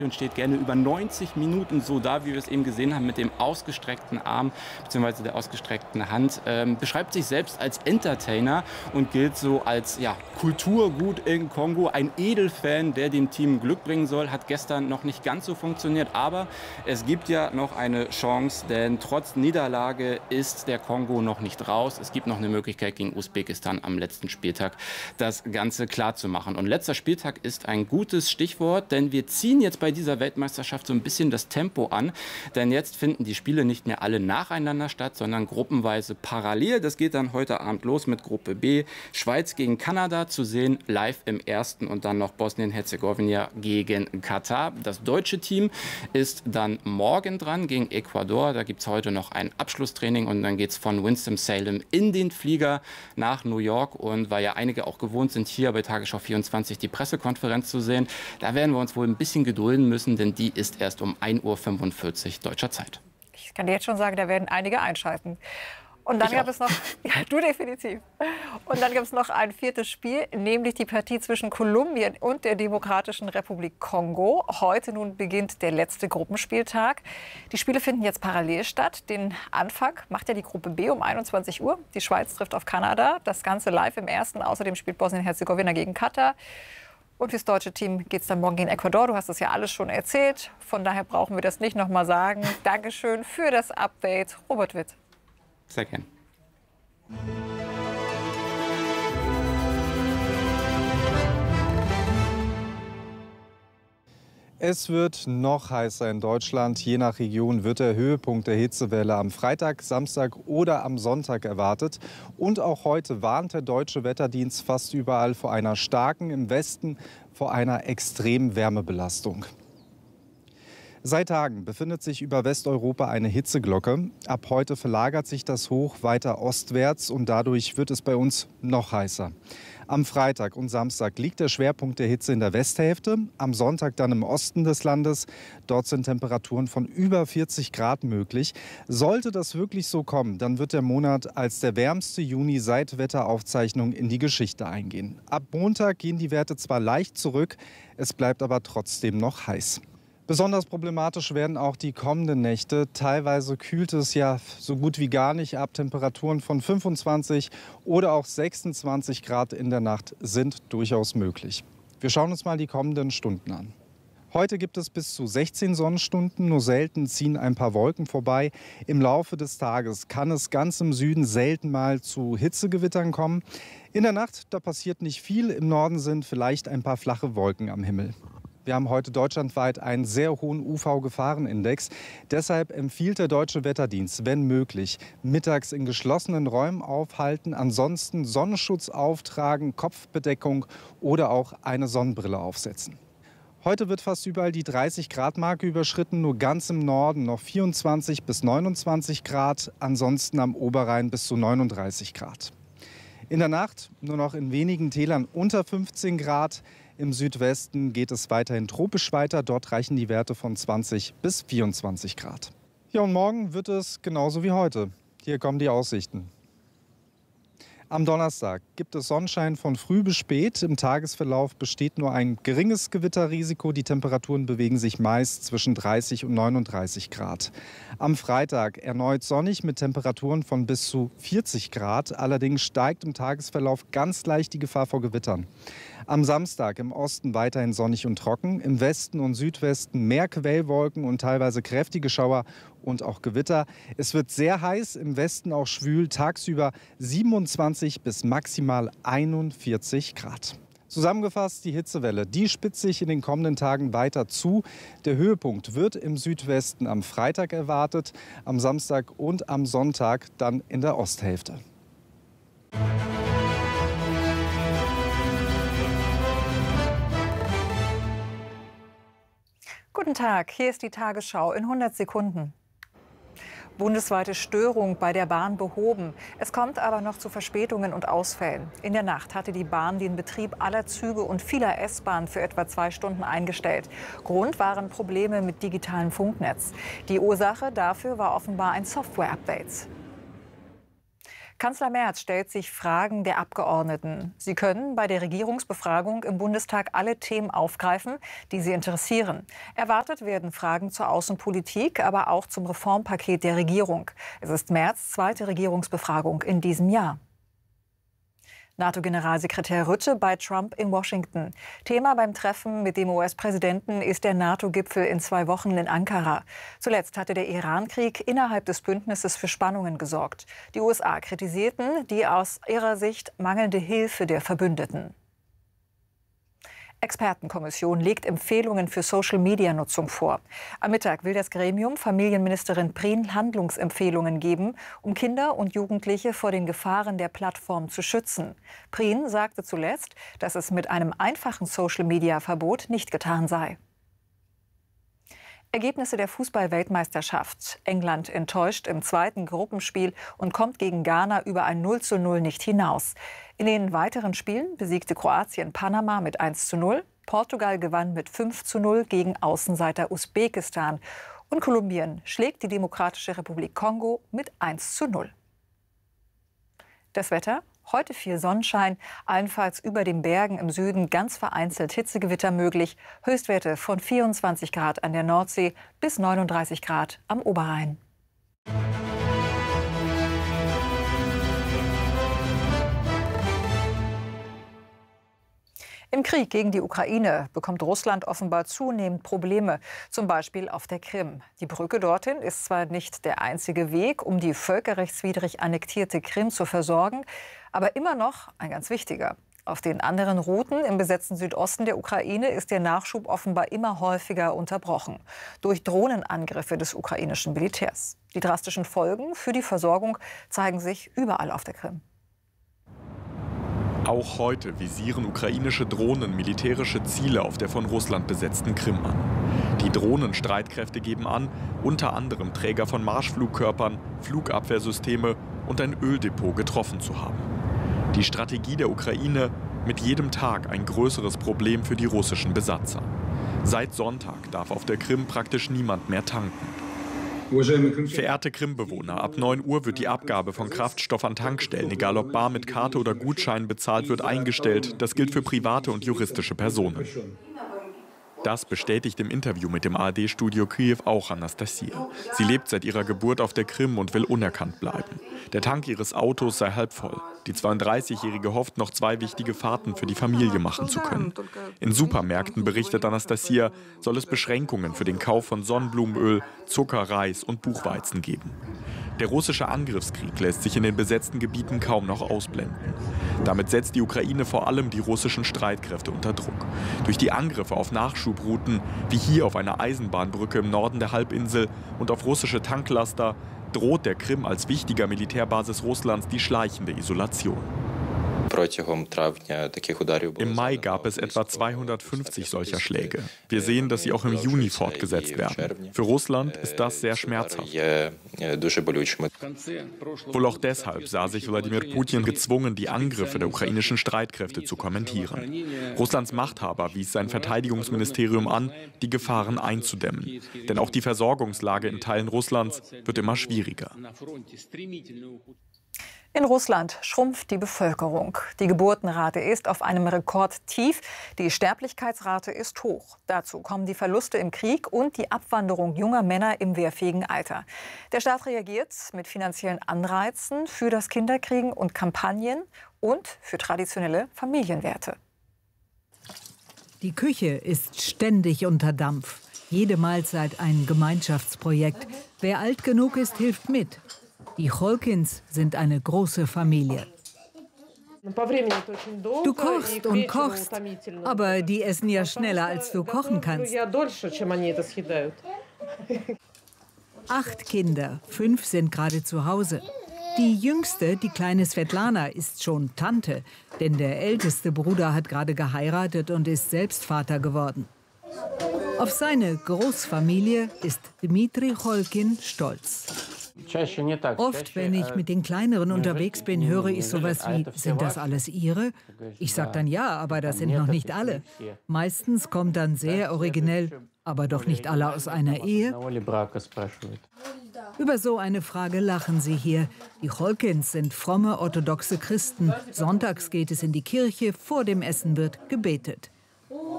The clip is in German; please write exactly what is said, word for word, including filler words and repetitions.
und steht gerne über neunzig Minuten so da, wie wir es eben gesehen haben, mit dem ausgestreckten Arm bzw. der ausgestreckten Hand. Ähm, beschreibt sich selbst als Entertainer und gilt so als ja, Kulturgut in Kongo. Ein Edelfan, der dem Team Glück bringen soll, hat gestern noch nicht ganz so funktioniert. Aber es gibt ja noch eine Chance, denn trotz Niederlage ist der Kongo noch nicht raus. Es gibt noch eine Möglichkeit, gegen Usbekistan am letzten Spieltag das Ganze klar zu machen. Und letzter Spieltag ist ein gutes Stichwort, denn wir ziehen jetzt bei dieser Weltmeisterschaft so ein bisschen das Tempo an, denn jetzt finden die Spiele nicht mehr alle nacheinander statt, sondern gruppenweise parallel. Das geht dann heute Abend los mit Gruppe B, Schweiz gegen Kanada zu sehen, live im ersten und dann noch Bosnien-Herzegowina gegen Katar. Das deutsche Team ist dann morgen dran gegen Ecuador. Da gibt es heute noch ein Abschlusstraining und dann geht es von Winston-Salem in den Flieger nach New York. Und weil ja einige auch gewohnt sind, hier bei Tagesschau vierundzwanzig die Pressekonferenz zu sehen, da werden wir uns wohl ein bisschen gedulden müssen, denn die ist erst um ein Uhr fünfundvierzig deutscher Zeit. Ich kann dir jetzt schon sagen, da werden einige einschalten. Und dann Ich gab auch. es noch, ja, du definitiv. Und dann gab es noch ein viertes Spiel, nämlich die Partie zwischen Kolumbien und der Demokratischen Republik Kongo. Heute nun beginnt der letzte Gruppenspieltag. Die Spiele finden jetzt parallel statt. Den Anfang macht ja die Gruppe B um einundzwanzig Uhr. Die Schweiz trifft auf Kanada. Das Ganze live im ersten. Außerdem spielt Bosnien-Herzegowina gegen Katar. Und fürs deutsche Team geht es dann morgen gegen Ecuador. Du hast das ja alles schon erzählt. Von daher brauchen wir das nicht noch mal sagen. Dankeschön für das Update, Robert Witt. Sehr gern. Es wird noch heißer in Deutschland. Je nach Region wird der Höhepunkt der Hitzewelle am Freitag, Samstag oder am Sonntag erwartet. Und auch heute warnt der Deutsche Wetterdienst fast überall vor einer starken, im Westen vor einer extremen Wärmebelastung. Seit Tagen befindet sich über Westeuropa eine Hitzeglocke. Ab heute verlagert sich das Hoch weiter ostwärts und dadurch wird es bei uns noch heißer. Am Freitag und Samstag liegt der Schwerpunkt der Hitze in der Westhälfte, am Sonntag dann im Osten des Landes. Dort sind Temperaturen von über vierzig Grad möglich. Sollte das wirklich so kommen, dann wird der Monat als der wärmste Juni seit Wetteraufzeichnung in die Geschichte eingehen. Ab Montag gehen die Werte zwar leicht zurück, es bleibt aber trotzdem noch heiß. Besonders problematisch werden auch die kommenden Nächte. Teilweise kühlt es ja so gut wie gar nicht ab. Temperaturen von fünfundzwanzig oder auch sechsundzwanzig Grad in der Nacht sind durchaus möglich. Wir schauen uns mal die kommenden Stunden an. Heute gibt es bis zu sechzehn Sonnenstunden, nur selten ziehen ein paar Wolken vorbei. Im Laufe des Tages kann es ganz im Süden selten mal zu Hitzegewittern kommen. In der Nacht, da passiert nicht viel. Im Norden sind vielleicht ein paar flache Wolken am Himmel. Wir haben heute deutschlandweit einen sehr hohen U V-Gefahrenindex. Deshalb empfiehlt der Deutsche Wetterdienst, wenn möglich, mittags in geschlossenen Räumen aufhalten, ansonsten Sonnenschutz auftragen, Kopfbedeckung oder auch eine Sonnenbrille aufsetzen. Heute wird fast überall die dreißig Grad Marke überschritten, nur ganz im Norden noch vierundzwanzig bis neunundzwanzig Grad, ansonsten am Oberrhein bis zu neununddreißig Grad. In der Nacht nur noch in wenigen Tälern unter fünfzehn Grad. Im Südwesten geht es weiterhin tropisch weiter. Dort reichen die Werte von zwanzig bis vierundzwanzig Grad. Ja, und morgen wird es genauso wie heute. Hier kommen die Aussichten. Am Donnerstag gibt es Sonnenschein von früh bis spät. Im Tagesverlauf besteht nur ein geringes Gewitterrisiko. Die Temperaturen bewegen sich meist zwischen dreißig und neununddreißig Grad. Am Freitag erneut sonnig mit Temperaturen von bis zu vierzig Grad. Allerdings steigt im Tagesverlauf ganz leicht die Gefahr vor Gewittern. Am Samstag im Osten weiterhin sonnig und trocken, im Westen und Südwesten mehr Quellwolken und teilweise kräftige Schauer und auch Gewitter. Es wird sehr heiß, im Westen auch schwül, tagsüber siebenundzwanzig bis maximal einundvierzig Grad. Zusammengefasst, die Hitzewelle, die spitzt sich in den kommenden Tagen weiter zu. Der Höhepunkt wird im Südwesten am Freitag erwartet, am Samstag und am Sonntag dann in der Osthälfte. Guten Tag, hier ist die Tagesschau in hundert Sekunden. Bundesweite Störung bei der Bahn behoben. Es kommt aber noch zu Verspätungen und Ausfällen. In der Nacht hatte die Bahn den Betrieb aller Züge und vieler S-Bahnen für etwa zwei Stunden eingestellt. Grund waren Probleme mit digitalem Funknetz. Die Ursache dafür war offenbar ein Software-Update. Kanzler Merz stellt sich Fragen der Abgeordneten. Sie können bei der Regierungsbefragung im Bundestag alle Themen aufgreifen, die sie interessieren. Erwartet werden Fragen zur Außenpolitik, aber auch zum Reformpaket der Regierung. Es ist Merz' zweite Regierungsbefragung in diesem Jahr. NATO-Generalsekretär Rutte bei Trump in Washington. Thema beim Treffen mit dem U S-Präsidenten ist der NATO-Gipfel in zwei Wochen in Ankara. Zuletzt hatte der Iran-Krieg innerhalb des Bündnisses für Spannungen gesorgt. Die U S A kritisierten die aus ihrer Sicht mangelnde Hilfe der Verbündeten. Expertenkommission legt Empfehlungen für Social-Media-Nutzung vor. Am Mittag will das Gremium Familienministerin Prien Handlungsempfehlungen geben, um Kinder und Jugendliche vor den Gefahren der Plattform zu schützen. Prien sagte zuletzt, dass es mit einem einfachen Social-Media-Verbot nicht getan sei. Ergebnisse der Fußball-Weltmeisterschaft. England enttäuscht im zweiten Gruppenspiel und kommt gegen Ghana über ein null zu null nicht hinaus. In den weiteren Spielen besiegte Kroatien Panama mit eins zu null, Portugal gewann mit fünf zu null gegen Außenseiter Usbekistan und Kolumbien schlägt die Demokratische Republik Kongo mit eins zu null. Das Wetter? Heute viel Sonnenschein, allenfalls über den Bergen im Süden ganz vereinzelt Hitzegewitter möglich. Höchstwerte von vierundzwanzig Grad an der Nordsee bis neununddreißig Grad am Oberrhein. Im Krieg gegen die Ukraine bekommt Russland offenbar zunehmend Probleme, zum Beispiel auf der Krim. Die Brücke dorthin ist zwar nicht der einzige Weg, um die völkerrechtswidrig annektierte Krim zu versorgen, aber immer noch ein ganz wichtiger. Auf den anderen Routen im besetzten Südosten der Ukraine ist der Nachschub offenbar immer häufiger unterbrochen. Durch Drohnenangriffe des ukrainischen Militärs. Die drastischen Folgen für die Versorgung zeigen sich überall auf der Krim. Auch heute visieren ukrainische Drohnen militärische Ziele auf der von Russland besetzten Krim an. Die Drohnenstreitkräfte geben an, unter anderem Träger von Marschflugkörpern, Flugabwehrsysteme und ein Öldepot getroffen zu haben. Die Strategie der Ukraine: mit jedem Tag ein größeres Problem für die russischen Besatzer. Seit Sonntag darf auf der Krim praktisch niemand mehr tanken. Verehrte Krim-Bewohner, ab neun Uhr wird die Abgabe von Kraftstoff an Tankstellen, egal ob bar mit Karte oder Gutschein bezahlt wird, eingestellt. Das gilt für private und juristische Personen. Das bestätigt im Interview mit dem A R D-Studio Kiew auch Anastasia. Sie lebt seit ihrer Geburt auf der Krim und will unerkannt bleiben. Der Tank ihres Autos sei halb voll. Die zweiunddreißigjährige hofft, noch zwei wichtige Fahrten für die Familie machen zu können. In Supermärkten, berichtet Anastasia, soll es Beschränkungen für den Kauf von Sonnenblumenöl, Zucker, Reis und Buchweizen geben. Der russische Angriffskrieg lässt sich in den besetzten Gebieten kaum noch ausblenden. Damit setzt die Ukraine vor allem die russischen Streitkräfte unter Druck. Durch die Angriffe auf Nachschubrouten, wie hier auf einer Eisenbahnbrücke im Norden der Halbinsel und auf russische Tanklaster, droht der Krim als wichtiger Militärbasis Russlands die schleichende Isolation. Im Mai gab es etwa zweihundertfünfzzig solcher Schläge. Wir sehen, dass sie auch im Juni fortgesetzt werden. Für Russland ist das sehr schmerzhaft. Wohl auch deshalb sah sich Wladimir Putin gezwungen, die Angriffe der ukrainischen Streitkräfte zu kommentieren. Russlands Machthaber wies sein Verteidigungsministerium an, die Gefahren einzudämmen. Denn auch die Versorgungslage in Teilen Russlands wird immer schwieriger. In Russland schrumpft die Bevölkerung. Die Geburtenrate ist auf einem Rekordtief. Die Sterblichkeitsrate ist hoch. Dazu kommen die Verluste im Krieg und die Abwanderung junger Männer im wehrfähigen Alter. Der Staat reagiert mit finanziellen Anreizen für das Kinderkriegen und Kampagnen und für traditionelle Familienwerte. Die Küche ist ständig unter Dampf. Jede Mahlzeit ein Gemeinschaftsprojekt. Wer alt genug ist, hilft mit. Die Cholkins sind eine große Familie. Du kochst und kochst, aber die essen ja schneller, als du kochen kannst. Acht Kinder, fünf sind gerade zu Hause. Die jüngste, die kleine Svetlana, ist schon Tante, denn der älteste Bruder hat gerade geheiratet und ist selbst Vater geworden. Auf seine Großfamilie ist Dmitri Cholkin stolz. Oft, wenn ich mit den Kleineren unterwegs bin, höre ich sowas wie, sind das alles Ihre? Ich sage dann ja, aber das sind noch nicht alle. Meistens kommt dann sehr originell, aber doch nicht alle aus einer Ehe. Über so eine Frage lachen sie hier. Die Cholkins sind fromme orthodoxe Christen. Sonntags geht es in die Kirche, vor dem Essen wird gebetet.